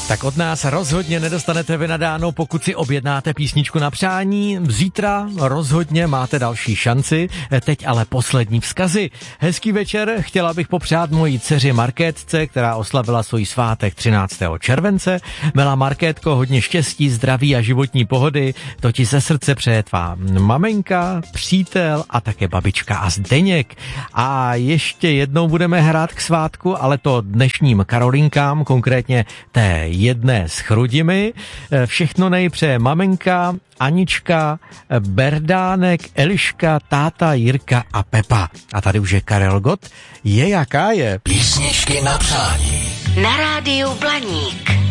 Tak od nás rozhodně nedostanete vynadáno, pokud si objednáte písničku na přání. Zítra rozhodně máte další šanci, teď ale poslední vzkazy. Hezký večer, chtěla bych popřát mojí dceři Markétce, která oslavila svůj svátek 13. července. Milá Markétko, hodně štěstí, zdraví a životní pohody, to ti ze srdce přeje tvá maminka, přítel a také babička a Zdeněk. A ještě jednou budeme hrát k svátku, ale to dnešním Karolinkám, konkrétně té jedné s Chrudimi. Všechno nejpřeje maminka, Anička, Berdánek, Eliška, táta, Jirka a Pepa. A tady už je Karel Gott. Je jaká je? Písničky na přání. Na rádiu Blaník.